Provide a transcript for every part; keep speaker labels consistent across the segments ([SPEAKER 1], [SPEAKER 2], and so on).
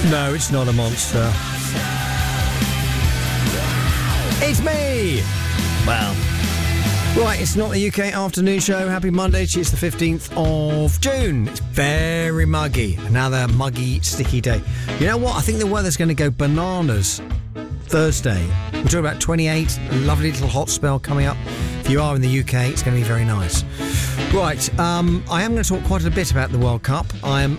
[SPEAKER 1] No, it's not a monster. It's me! Well, right, it's not the UK afternoon show. Happy Monday, it's the 15th of June. It's very muggy. Another muggy, sticky day. You know what? I think the weather's going to go bananas Thursday. We're talking about 28, a lovely little hot spell coming up. If you are in the UK, it's going to be very nice. Right, I am going to talk quite a bit about the World Cup. I'm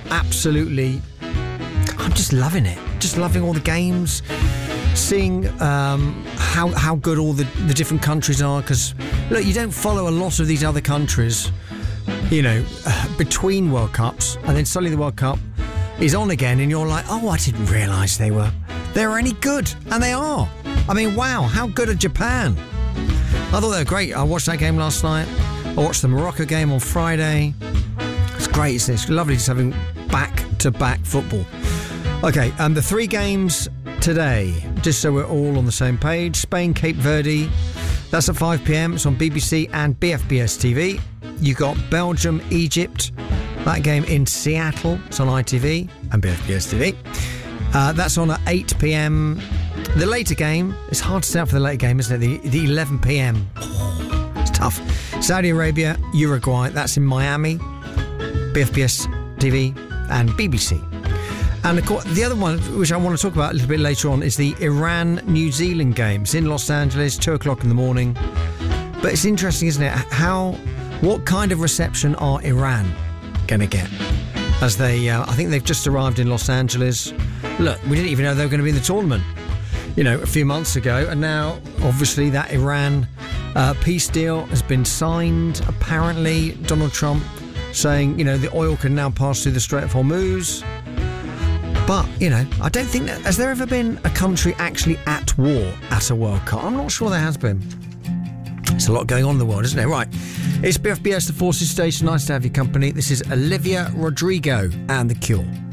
[SPEAKER 1] just loving it. Just loving all the games. Seeing how good all the different countries are, because look, you don't follow a lot of these other countries, you know, between World Cups, and then suddenly the World Cup is on again, and you're like, oh, I didn't realise they were any good, and they are. I mean, wow, how good are Japan? I thought they were great. I watched that game last night. I watched the Morocco game on Friday. It's great. It's lovely just having back-to-back football. Okay, the three games today, just so we're all on the same page. Spain, Cape Verde, that's at 5 p.m. It's on BBC and BFBS TV. You got Belgium, Egypt, that game in Seattle. It's on ITV and BFBS TV. That's on at 8 p.m. The later game, it's hard to set up for the later game, isn't it? The 11 p.m. It's tough. Saudi Arabia, Uruguay, that's in Miami, BFBS TV and BBC. And the other one, which I want to talk about a little bit later on, is the Iran-New Zealand games in Los Angeles, 2 o'clock in the morning. But it's interesting, isn't it? What kind of reception are Iran going to get? As I think they've just arrived in Los Angeles. Look, we didn't even know they were going to be in the tournament, you know, a few months ago. And now, obviously, that Iran peace deal has been signed. Apparently, Donald Trump saying, you know, the oil can now pass through the Strait of Hormuz. But, you know, I don't think that... Has there ever been a country actually at war at a World Cup? I'm not sure there has been. There's a lot going on in the world, isn't it? Right. It's BFBS, the Forces Station. Nice to have your company. This is Olivia Rodrigo and The Cure.